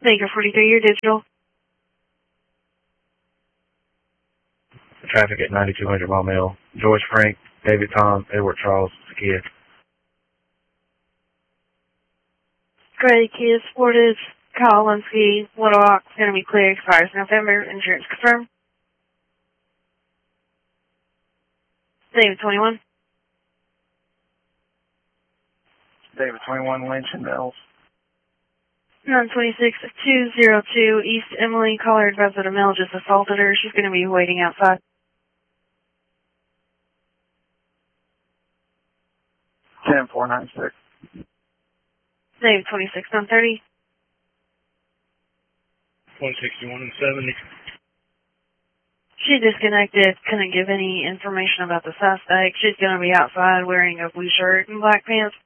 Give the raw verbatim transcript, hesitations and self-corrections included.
Baker forty-three, your digital. Traffic at ninety-two hundred Mile Mill. George Frank, David Tom, Edward Charles, Kia. Grady Kia Sportage, Kyle Linsky, Little Rock, going to be clear, expires November, insurance confirmed. David twenty-one. David twenty-one, Lynch and Mills. nine twenty-six two oh two, East Emily, caller advised that a male just assaulted her. She's going to be waiting outside. ten four nine six. David twenty-six, nine thirty. one sixty-one and seventy. She disconnected, couldn't give any information about the suspect. She's going to be outside wearing a blue shirt and black pants.